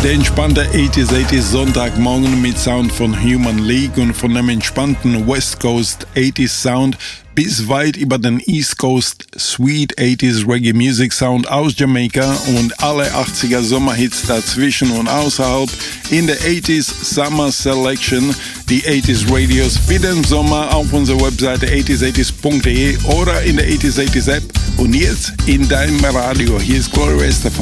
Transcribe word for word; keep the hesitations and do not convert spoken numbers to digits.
Der entspannte achtziger achtziger Sonntagmorgen mit Sound von Human League und von dem entspannten West Coast achtziger Sound bis weit über den East Coast Sweet achtziger Reggae Music Sound aus Jamaika und alle achtziger Sommerhits dazwischen und außerhalb in der achtziger Summer Selection, die achtziger Radios für den Sommer auf unserer Webseite achtziger achtziger punkt de oder in der achtziger achtziger App und jetzt in deinem Radio. Hier ist Gloria Estefan.